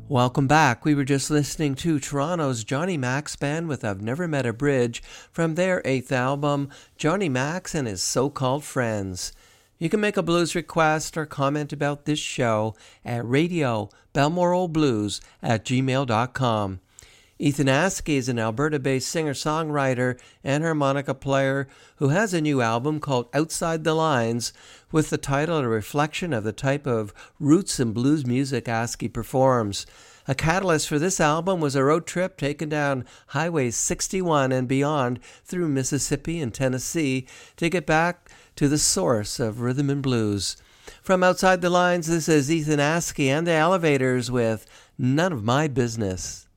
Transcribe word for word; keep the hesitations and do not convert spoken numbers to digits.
Welcome back. We were just listening to Toronto's Johnny Max Band with I've Never Met a Bridge from their eighth album, Johnny Max and His So-Called Friends. You can make a blues request or comment about this show at radio balmoral blues at gmail dot com. Ethan Askey is an Alberta-based singer-songwriter and harmonica player who has a new album called Outside the Lines, with the title a reflection of the type of roots and blues music Askey performs. A catalyst for this album was a road trip taken down Highway sixty-one and beyond through Mississippi and Tennessee to get back to the source of rhythm and blues. From Outside the Lines, this is Ethan Askey and the Elevators with None of My Business.